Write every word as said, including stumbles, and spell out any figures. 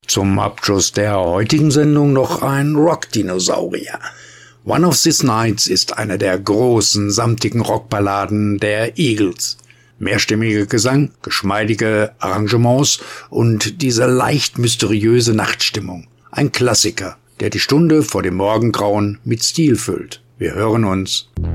Zum Abschluss der heutigen Sendung noch ein Rock-Dinosaurier. One of These Nights ist eine der großen, samtigen Rockballaden der Eagles. Mehrstimmiger Gesang, geschmeidige Arrangements und diese leicht mysteriöse Nachtstimmung. Ein Klassiker, der die Stunde vor dem Morgengrauen mit Stil füllt. Wir hören uns.